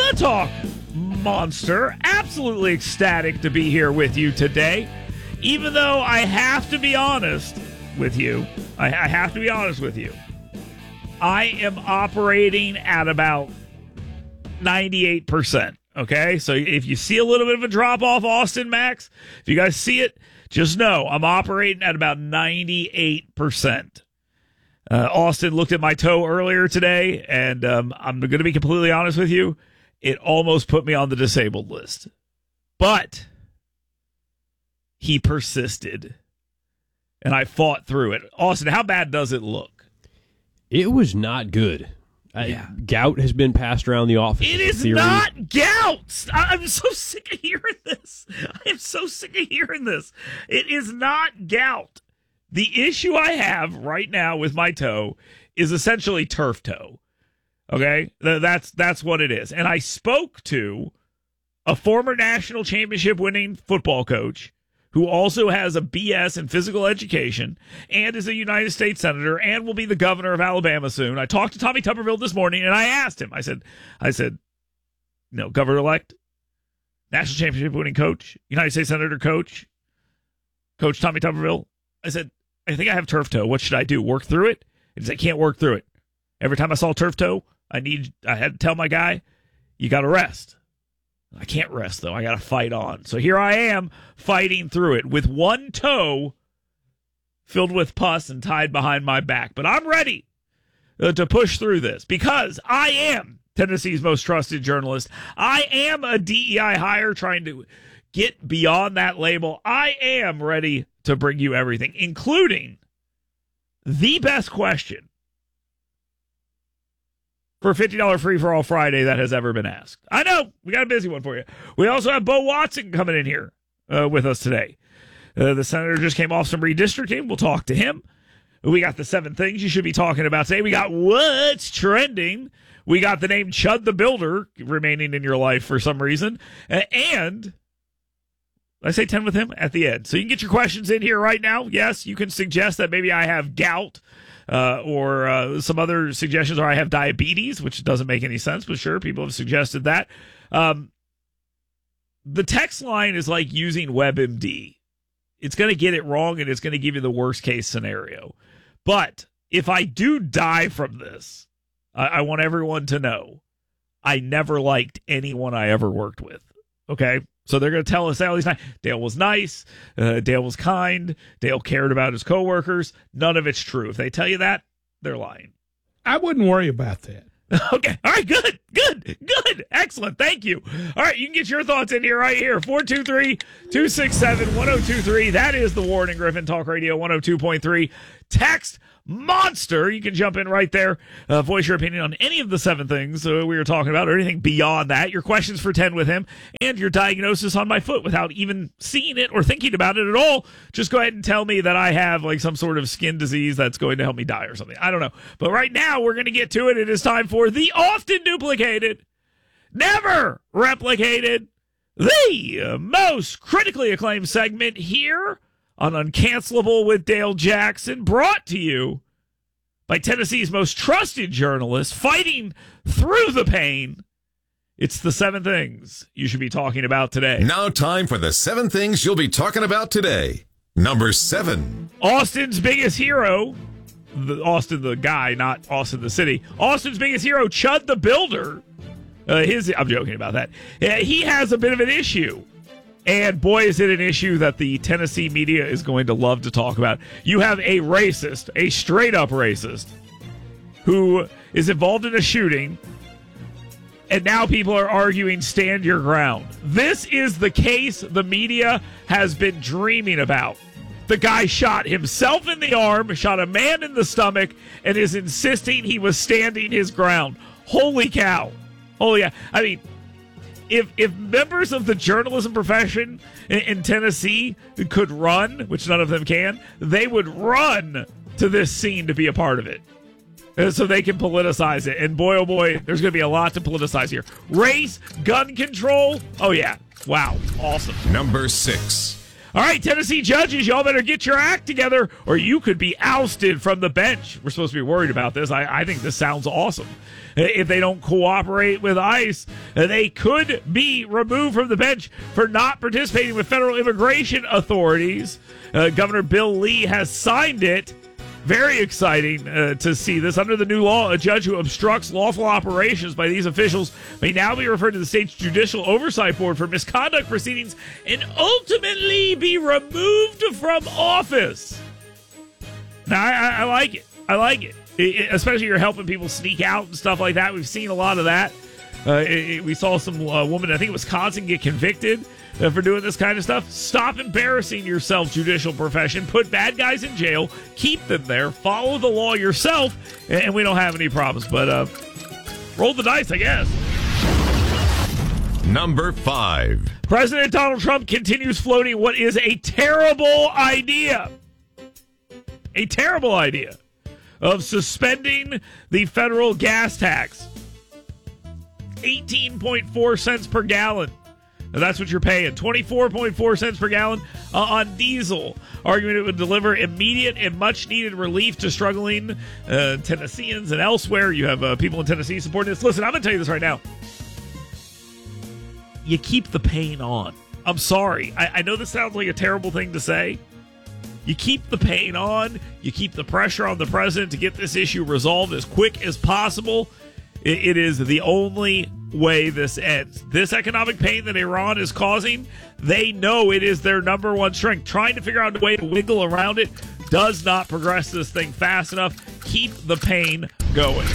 Talk Monster. Absolutely ecstatic to be here with you today. Even though I have to be honest with you, I am operating at about 98%. Okay, so if you see a little bit of a drop off, Austin, Max, if you guys see it, just know I'm operating at about 98%. Austin looked at my toe earlier today, and I'm going to be completely honest with you. It almost put me on the disabled list. But he persisted, and I fought through it. Austin, how bad does it look? It was not good. Gout has been passed around the office. It is not gout. I'm so sick of hearing this. It is not gout. The issue I have right now with my toe is essentially turf toe. Okay? That's what it is. And I spoke to a former national championship winning football coach who also has a BS in physical education and is a United States Senator and will be the governor of Alabama soon. I talked to Tommy Tuberville this morning, and I asked him, I said, governor-elect, national championship winning coach, United States Senator Coach Tommy Tuberville. I said, I think I have turf toe. What should I do? Work through it? He said, I can't work through it. Every time I saw turf toe, I had to tell my guy, you got to rest. I can't rest, though. I got to fight on. So here I am fighting through it with one toe filled with pus and tied behind my back. But I'm ready to push through this because I am Tennessee's most trusted journalist. I am a DEI hire trying to get beyond that label. I am ready to bring you everything, including the best question for $50 free for all Friday that has ever been asked. I know, we got a busy one for you. We also have Bo Watson coming in here with us today. The senator just came off some redistricting. We'll talk to him. We got the 7 things you should be talking about today. We got what's trending. We got the name Chud the Builder remaining in your life for some reason. And I say 10 with him at the end. So you can get your questions in here right now. Yes, you can suggest that maybe I have gout. Or some other suggestions, or I have diabetes, which doesn't make any sense, but sure, people have suggested that. The text line is like using WebMD. It's going to get it wrong, and it's going to give you the worst case scenario. But if I do die from this, I want everyone to know I never liked anyone I ever worked with. Okay? So they're going to tell us all these times, Dale was nice, Dale was kind, Dale cared about his coworkers. None of it's true. If they tell you that, they're lying. I wouldn't worry about that. Okay. All right. Good. Excellent. Thank you. All right. You can get your thoughts in here right here. 423-267-1023. That is the Warren and Griffin Talk Radio 102.3 text monster. You can jump in right there, voice your opinion on any of the 7 things we were talking about or anything beyond that, your questions for 10 with him, and your diagnosis on my foot without even seeing it or thinking about it at all. Just go ahead and tell me that I have like some sort of skin disease that's going to help me die or something. I don't know. But right now we're going to get to it. It is time for the often duplicated, never replicated, the most critically acclaimed segment here on Uncancelable with Dale Jackson, brought to you by Tennessee's most trusted journalist, fighting through the pain. It's the 7 things you should be talking about today. Now time for the 7 things you'll be talking about today. Number 7. Austin's biggest hero, Austin the guy, not Austin the city. Austin's biggest hero, Chud the Builder. I'm joking about that. He has a bit of an issue. And boy, is it an issue that the Tennessee media is going to love to talk about. You have a racist, a straight-up racist, who is involved in a shooting, and now people are arguing stand your ground. This is the case the media has been dreaming about. The guy shot himself in the arm, shot a man in the stomach, and is insisting he was standing his ground. Holy cow. Holy cow. I mean, If members of the journalism profession in Tennessee could run, which none of them can, they would run to this scene to be a part of it. So they can politicize it. And boy, oh boy, there's going to be a lot to politicize here. Race, gun control. Oh, yeah. Wow. Awesome. Number 6. All right, Tennessee judges, y'all better get your act together or you could be ousted from the bench. We're supposed to be worried about this. I think this sounds awesome. If they don't cooperate with ICE, they could be removed from the bench for not participating with federal immigration authorities. Governor Bill Lee has signed it. Very exciting to see this. Under the new law, a judge who obstructs lawful operations by these officials may now be referred to the state's Judicial Oversight Board for misconduct proceedings and ultimately be removed from office. Now, I like it. I like it. Especially you're helping people sneak out and stuff like that. We've seen a lot of that. We saw some woman, I think in Wisconsin, get convicted for doing this kind of stuff. Stop embarrassing yourself, judicial profession. Put bad guys in jail. Keep them there. Follow the law yourself, and we don't have any problems. But roll the dice, I guess. Number 5. President Donald Trump continues floating what is a terrible idea. A terrible idea of suspending the federal gas tax. 18.4 cents per gallon. Now that's what you're paying. 24.4 cents per gallon on diesel. Arguing it would deliver immediate and much-needed relief to struggling Tennesseans and elsewhere. You have people in Tennessee supporting this. Listen, I'm going to tell you this right now. You keep the pain on. I'm sorry. I know this sounds like a terrible thing to say. You keep the pain on. You keep the pressure on the president to get this issue resolved as quick as possible. It is the only way this ends. This economic pain that Iran is causing, they know it is their number one strength. Trying to figure out a way to wiggle around it does not progress this thing fast enough. Keep the pain going.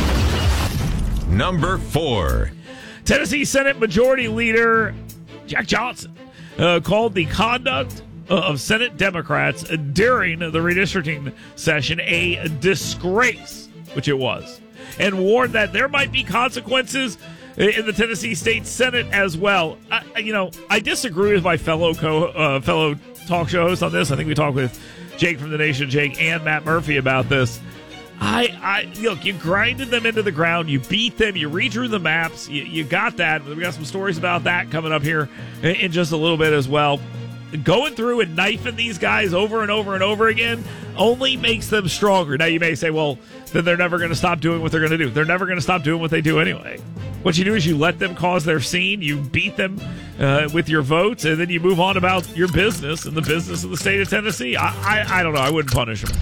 Number 4. Tennessee Senate Majority Leader Jack Johnson called the conduct of Senate Democrats during the redistricting session a disgrace, which it was, and warned that there might be consequences in the Tennessee State Senate as well. I disagree with my fellow talk show hosts on this. I think we talked with Jake from the Nation, Jake, and Matt Murphy about this. Look, you grinded them into the ground, you beat them, you redrew the maps, you got that. We got some stories about that coming up here in just a little bit as well. Going through and knifing these guys over and over and over again only makes them stronger. Now, you may say, well, then they're never going to stop doing what they're going to do. They're never going to stop doing what they do anyway. What you do is you let them cause their scene, you beat them with your votes, and then you move on about your business and the business of the state of Tennessee. I don't know. I wouldn't punish them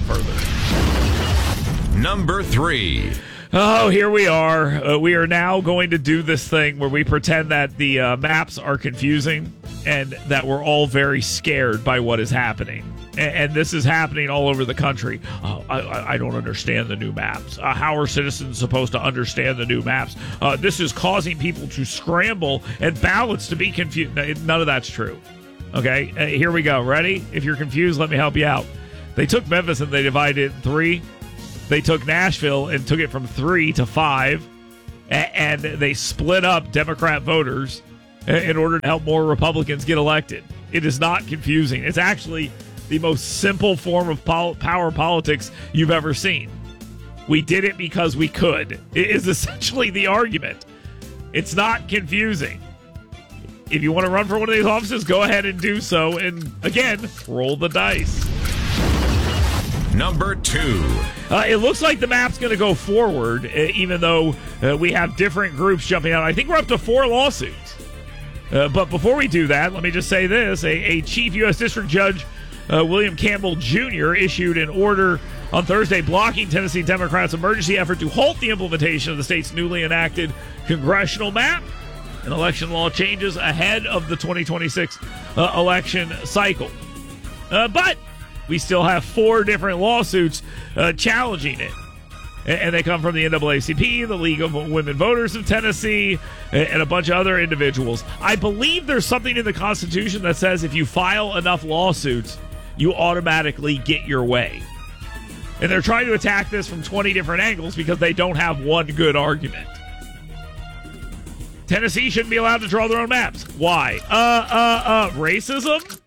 further. Number 3. Oh, here we are. We are now going to do this thing where we pretend that the maps are confusing and that we're all very scared by what is happening. And this is happening all over the country. I don't understand the new maps. How are citizens supposed to understand the new maps? This is causing people to scramble and ballots to be confused. None of that's true. Okay, here we go. Ready? If you're confused, let me help you out. They took Memphis and they divided it in 3. They took Nashville and took it from 3 to 5, and they split up Democrat voters in order to help more Republicans get elected. It is not confusing. It's actually the most simple form of power politics you've ever seen. We did it because we could. It is essentially the argument. It's not confusing. If you want to run for one of these offices, go ahead and do so. And again, roll the dice. Number 2. It looks like the map's going to go forward, even though we have different groups jumping out. I think we're up to 4 lawsuits. But before we do that, let me just say this. A chief U.S. District Judge, William Campbell Jr., issued an order on Thursday blocking Tennessee Democrats' emergency effort to halt the implementation of the state's newly enacted congressional map and election law changes ahead of the 2026 election cycle. But we still have 4 different lawsuits challenging it. And they come from the NAACP, the League of Women Voters of Tennessee, and a bunch of other individuals. I believe there's something in the Constitution that says if you file enough lawsuits, you automatically get your way. And they're trying to attack this from 20 different angles because they don't have one good argument. Tennessee shouldn't be allowed to draw their own maps. Why? Racism?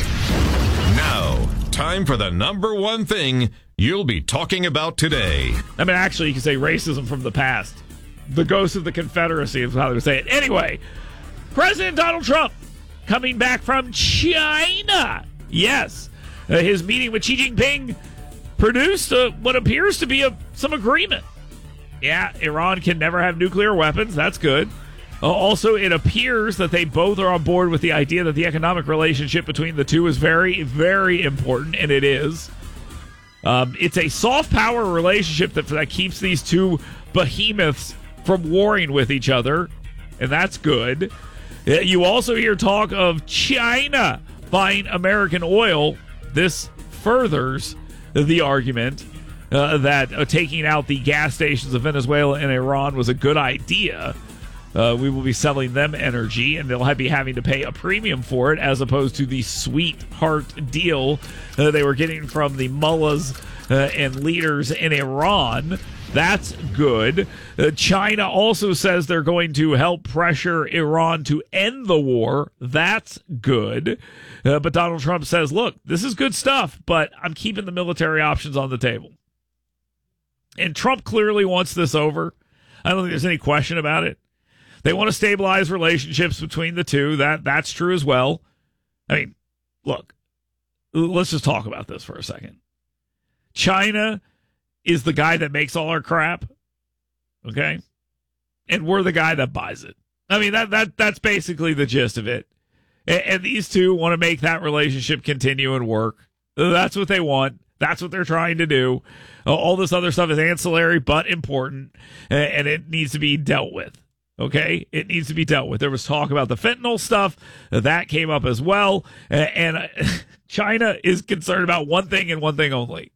Now, time for the number 1 thing you'll be talking about today. I mean, actually, you can say racism from the past. The ghost of the Confederacy is how they would say it. Anyway, President Donald Trump coming back from China. Yes, his meeting with Xi Jinping produced what appears to be some agreement. Yeah, Iran can never have nuclear weapons. That's good. Also, it appears that they both are on board with the idea that the economic relationship between the two is very, very important, and it is. It's a soft power relationship that keeps these two behemoths from warring with each other, and that's good. You also hear talk of China buying American oil. This furthers the argument that taking out the gas stations of Venezuela and Iran was a good idea. We will be selling them energy, and they'll be having to pay a premium for it, as opposed to the sweetheart deal they were getting from the mullahs and leaders in Iran. That's good. China also says they're going to help pressure Iran to end the war. That's good. But Donald Trump says, look, this is good stuff, but I'm keeping the military options on the table. And Trump clearly wants this over. I don't think there's any question about it. They want to stabilize relationships between the two. That's true as well. I mean, look, let's just talk about this for a second. China is the guy that makes all our crap, okay? And we're the guy that buys it. I mean, that's basically the gist of it. And these two want to make that relationship continue and work. That's what they want. That's what they're trying to do. All this other stuff is ancillary but important, and it needs to be dealt with. Okay, it needs to be dealt with. There was talk about the fentanyl stuff. That came up as well. And China is concerned about one thing and one thing only.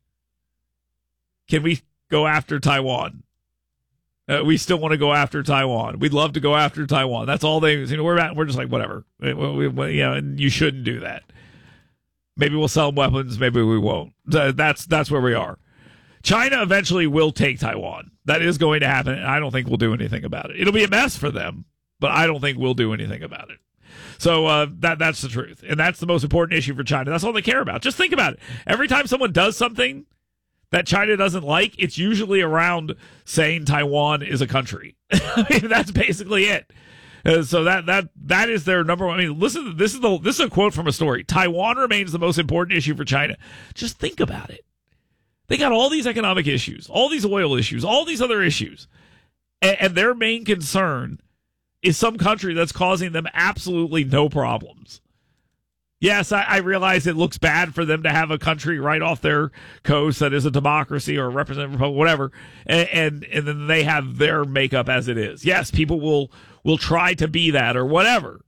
Can we go after Taiwan? We still want to go after Taiwan. We'd love to go after Taiwan. That's all they, we're just like, whatever. And you shouldn't do that. Maybe we'll sell them weapons. Maybe we won't. That's where we are. China eventually will take Taiwan. That is going to happen, and I don't think we'll do anything about it. It'll be a mess for them, but I don't think we'll do anything about it. So that's the truth, and that's the most important issue for China. That's all they care about. Just think about it. Every time someone does something that China doesn't like, it's usually around saying Taiwan is a country. I mean, that's basically it. So that is their number one. I mean, listen, this is a quote from a story. Taiwan remains the most important issue for China. Just think about it. They got all these economic issues, all these oil issues, all these other issues. And their main concern is some country that's causing them absolutely no problems. Yes, I realize it looks bad for them to have a country right off their coast that is a democracy or a representative republic, whatever, and then they have their makeup as it is. Yes, people will try to be that or whatever.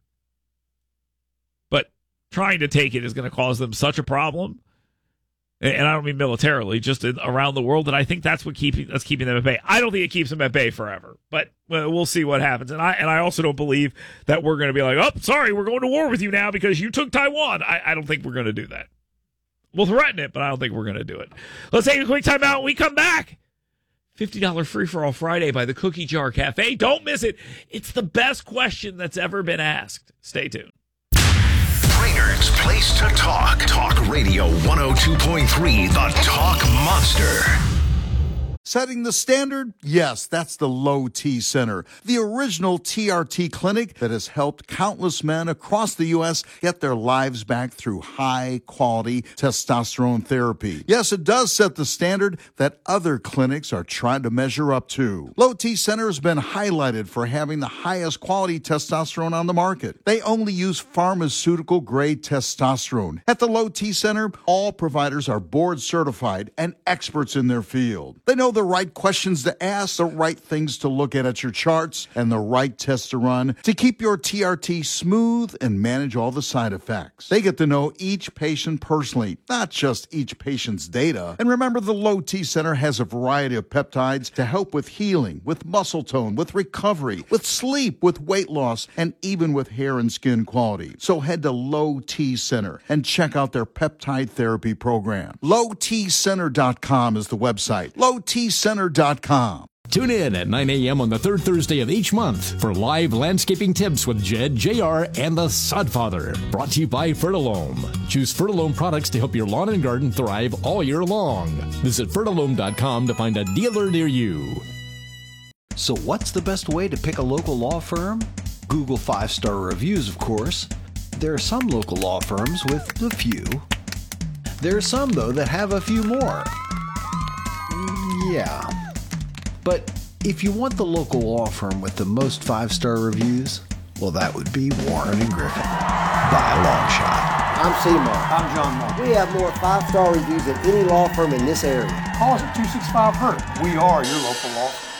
But trying to take it is going to cause them such a problem. And I don't mean militarily, just around the world. And I think that's keeping them at bay. I don't think it keeps them at bay forever, but we'll see what happens. And I also don't believe that we're going to be like, oh, sorry, we're going to war with you now because you took Taiwan. I don't think we're going to do that. We'll threaten it, but I don't think we're going to do it. Let's take a quick time out. When we come back, $50 free-for-all Friday by the Cookie Jar Cafe. Don't miss it. It's the best question that's ever been asked. Stay tuned. Rainer's Place to Talk. Talk Radio 102.3, the Talk Monster. Setting the standard? Yes, that's the Low T Center, the original TRT clinic that has helped countless men across the U.S. get their lives back through high-quality testosterone therapy. Yes, it does set the standard that other clinics are trying to measure up to. Low T Center has been highlighted for having the highest quality testosterone on the market. They only use pharmaceutical-grade testosterone. At the Low T Center, all providers are board-certified and experts in their field. They know the right questions to ask, the right things to look at your charts, and the right tests to run to keep your TRT smooth and manage all the side effects. They get to know each patient personally, not just each patient's data. And remember, the Low T Center has a variety of peptides to help with healing, with muscle tone, with recovery, with sleep, with weight loss, and even with hair and skin quality. So head to Low T Center and check out their peptide therapy program. LowTCenter.com is the website. LowTCenter.com. Tune in at 9 a.m. on the third Thursday of each month for live landscaping tips with Jed, JR, and the Sodfather. Brought to you by Fertilome. Choose Fertilome products to help your lawn and garden thrive all year long. Visit Fertilome.com to find a dealer near you. So what's the best way to pick a local law firm? Google 5-star reviews, of course. There are some local law firms with a few. There are some, though, that have a few more. Yeah. But if you want the local law firm with the most 5-star reviews, well, that would be Warren & Griffin, by a long shot. I'm Seymour. I'm John Moore. We have more 5-star reviews than any law firm in this area. Call us at 265-HURT. We are your local law firm.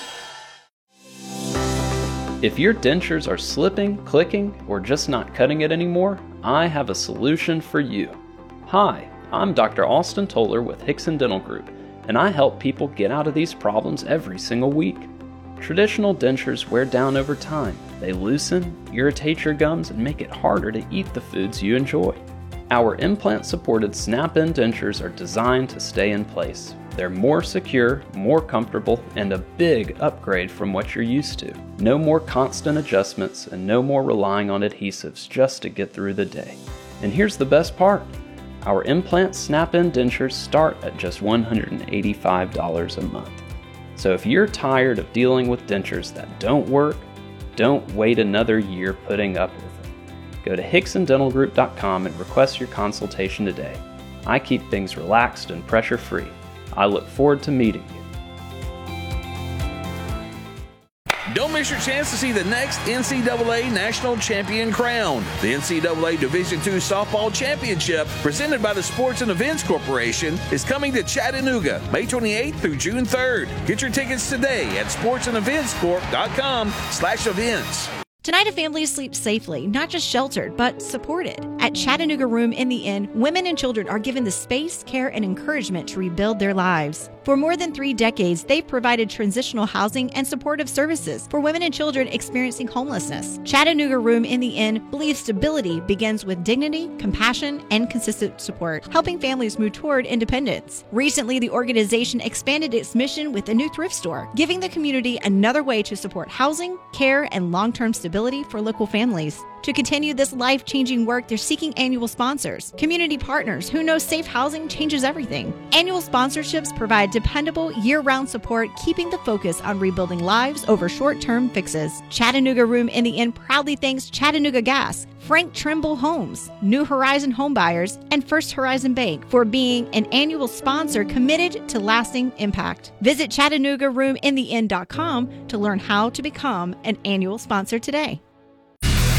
If your dentures are slipping, clicking, or just not cutting it anymore, I have a solution for you. Hi, I'm Dr. Austin Toller with Hickson Dental Group, and I help people get out of these problems every single week. Traditional dentures wear down over time. They loosen, irritate your gums, and make it harder to eat the foods you enjoy. Our implant-supported snap-in dentures are designed to stay in place. They're more secure, more comfortable, and a big upgrade from what you're used to. No more constant adjustments and no more relying on adhesives just to get through the day. And here's the best part. Our implant snap-in dentures start at just $185 a month. So if you're tired of dealing with dentures that don't work, don't wait another year putting up with it. Go to HicksonDentalGroup.com and request your consultation today. I keep things relaxed and pressure-free. I look forward to meeting you. Don't miss your chance to see the next NCAA National Champion crowned. The NCAA Division II Softball Championship, presented by the Sports and Events Corporation, is coming to Chattanooga, May 28th through June 3rd. Get your tickets today at sportsandeventscorp.com/events. Tonight, a family sleeps safely, not just sheltered, but supported. At Chattanooga Room in the Inn, women and children are given the space, care, and encouragement to rebuild their lives. For more than 3 decades, they've provided transitional housing and supportive services for women and children experiencing homelessness. Chattanooga Room in the Inn believes stability begins with dignity, compassion, and consistent support, helping families move toward independence. Recently, the organization expanded its mission with a new thrift store, giving the community another way to support housing, care, and long-term stability for local families. To continue this life-changing work, they're seeking annual sponsors, community partners who know safe housing changes everything. Annual sponsorships provide dependable, year-round support, keeping the focus on rebuilding lives over short-term fixes. Chattanooga Room in the Inn proudly thanks Chattanooga Gas, Frank Trimble Homes, New Horizon Homebuyers, and First Horizon Bank for being an annual sponsor committed to lasting impact. Visit ChattanoogaRoomIntheInn.com to learn how to become an annual sponsor today.